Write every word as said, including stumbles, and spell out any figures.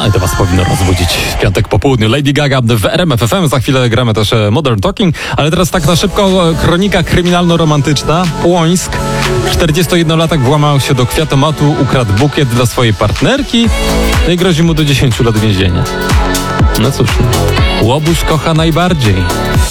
i to was powinno rozbudzić w piątek po południu. Lady Gaga w R M F F M, za chwilę gramy też Modern Talking, ale teraz tak na szybko kronika kryminalno-romantyczna. Płońsk. czterdziestojednolatek włamał się do kwiatomatu, ukradł bukiet dla swojej partnerki no i grozi mu do dziesięciu lat więzienia. No cóż, łobuż kocha najbardziej.